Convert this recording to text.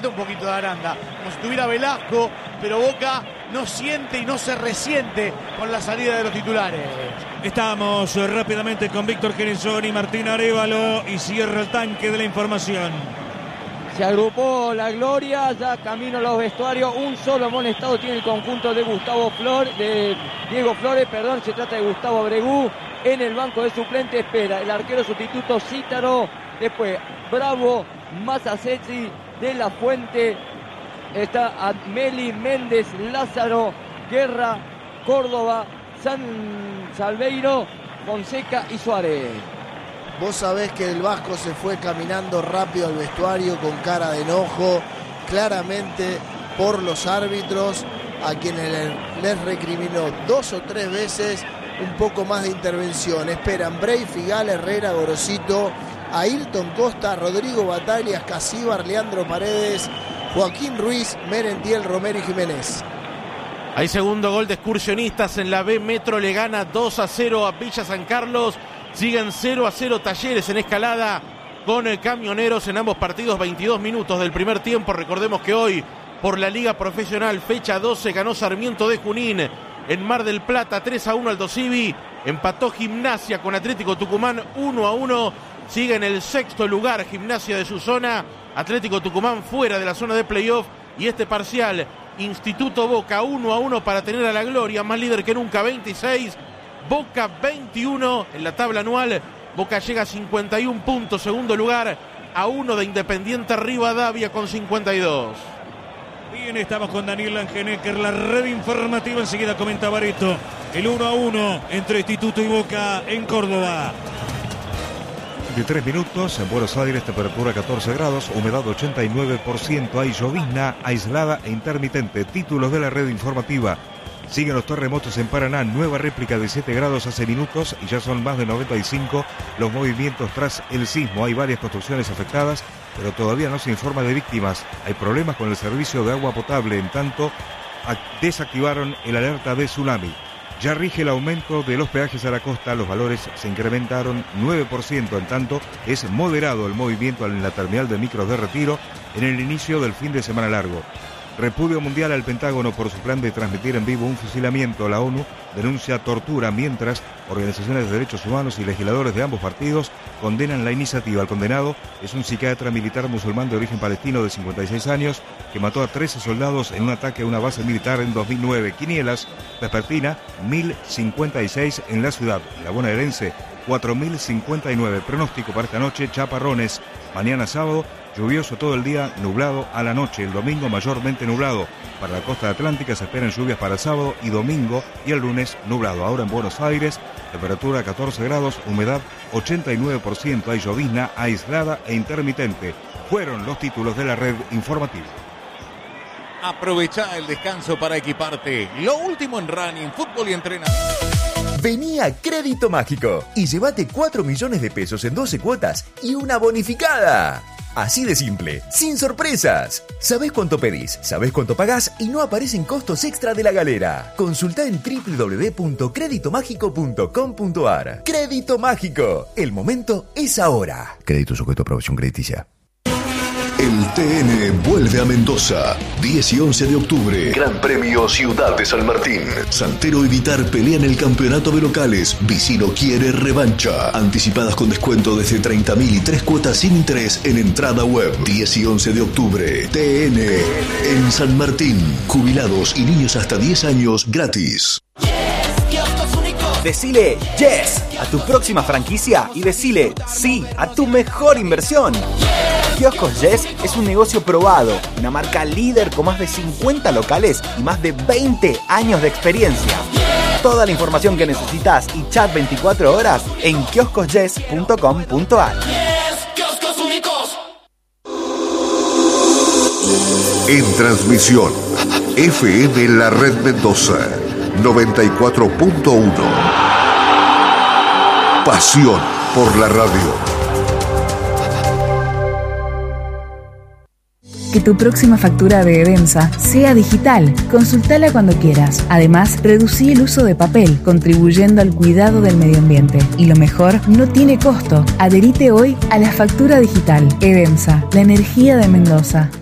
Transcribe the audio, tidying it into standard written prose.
Un poquito de Aranda, como si tuviera Velasco, pero Boca no siente y no se resiente con la salida de los titulares. Estamos rápidamente con Víctor Gerenzoni y Martín Arévalo y cierra el tanque de la información. Se agrupó la gloria, ya camino a los vestuarios. Un solo amonestado tiene el conjunto de Diego Flores, se trata de Gustavo Bregú. En el banco de suplente espera el arquero sustituto Cítaro, después Bravo, Mazaceci, De La Fuente, está Meli, Méndez, Lázaro, Guerra, Córdoba, Salveiro, Fonseca y Suárez. Vos sabés que el Vasco se fue caminando rápido al vestuario con cara de enojo, claramente por los árbitros, a quienes les recriminó 2 o 3 veces un poco más de intervención. Esperan Bray, Figal, Herrera, Gorosito, Ailton Costa, Rodrigo Batalias, Casíbar, Leandro Paredes, Joaquín Ruiz, Merentiel, Romero y Jiménez. Hay segundo gol de Excursionistas en la B. Metro le gana 2-0 a Villa San Carlos. Siguen 0-0 Talleres en Escalada con Camioneros en ambos partidos. 22 minutos del primer tiempo. Recordemos que hoy por la Liga Profesional fecha 12 ganó Sarmiento de Junín en Mar del Plata 3-1 al Dosivi. Empató Gimnasia con Atlético Tucumán 1-1. Sigue en el sexto lugar Gimnasia de su zona. Atlético Tucumán fuera de la zona de playoff. Y este parcial, Instituto Boca 1-1 para tener a la gloria, más líder que nunca, 26. Boca 21 en la tabla anual. Boca llega a 51 puntos, segundo lugar, a 1 de Independiente Rivadavia con 52. Bien, estamos con Daniel Langenecker, la red informativa. Enseguida comenta Bareto el 1-1 entre Instituto y Boca en Córdoba. 23 minutos, en Buenos Aires, temperatura 14 grados, humedad 89%, hay llovizna aislada e intermitente. Títulos de la red informativa. Siguen los terremotos en Paraná, nueva réplica de 7 grados hace minutos y ya son más de 95 los movimientos tras el sismo. Hay varias construcciones afectadas, pero todavía no se informa de víctimas. Hay problemas con el servicio de agua potable, en tanto desactivaron el alerta de tsunami. Ya rige el aumento de los peajes a la costa, los valores se incrementaron 9%, en tanto es moderado el movimiento en la terminal de micros de Retiro en el inicio del fin de semana largo. Repudio mundial al Pentágono por su plan de transmitir en vivo un fusilamiento. La ONU denuncia tortura, mientras organizaciones de derechos humanos y legisladores de ambos partidos condenan la iniciativa. El condenado es un psiquiatra militar musulmán de origen palestino de 56 años que mató a 13 soldados en un ataque a una base militar en 2009. Quinielas, vespertina, 1056 en la ciudad. La bonaerense, 4059. Pronóstico para esta noche, chaparrones. Mañana sábado, lluvioso todo el día, nublado a la noche. El domingo mayormente nublado. Para la costa atlántica se esperan lluvias para el sábado y domingo, y el lunes nublado. Ahora en Buenos Aires, temperatura 14 grados, humedad 89%, hay llovizna aislada e intermitente. Fueron los títulos de la red informativa. Aprovecha el descanso para equiparte. Lo último en running, fútbol y entrenamiento. Vení a Crédito Mágico y llévate 4 millones de pesos en 12 cuotas y una bonificada. Así de simple, sin sorpresas. Sabés cuánto pedís, sabés cuánto pagás y no aparecen costos extra de la galera. Consultá en www.creditomágico.com.ar. Crédito Mágico, el momento es ahora. Crédito sujeto a aprobación crediticia. El TN vuelve a Mendoza, 10 y 11 de octubre. Gran Premio Ciudad de San Martín. Santero y Vitar pelean el campeonato de locales. Vicino quiere revancha. Anticipadas con descuento desde 30.000 y 3 cuotas sin interés en entrada web. 10 y 11 de octubre. TN en San Martín. Jubilados y niños hasta 10 años gratis. Decile yes a tu próxima franquicia y decile sí a tu mejor inversión. Kioscos Yes es un negocio probado, una marca líder con más de 50 locales y más de 20 años de experiencia. Toda la información que necesitas y chat 24 horas en kioscosyes.com.ar. En transmisión, FM La Red Mendoza, 94.1. Pasión por la radio. Que tu próxima factura de Edemsa sea digital. Consultala cuando quieras. Además, reducí el uso de papel, contribuyendo al cuidado del medio ambiente. Y lo mejor, no tiene costo. Adherite hoy a la factura digital. Edemsa, la energía de Mendoza.